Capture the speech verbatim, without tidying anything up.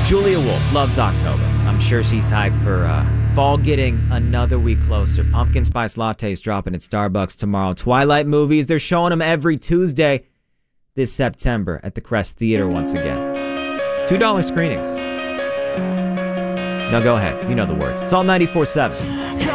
Julia Wolf loves October. I'm sure she's hyped for uh, fall getting another week closer. Pumpkin spice lattes dropping at Starbucks tomorrow. Twilight movies, they're showing them every Tuesday this September at the Crest Theater once again. two dollar screenings. Now go ahead. You know the words. It's all ninety-four seven.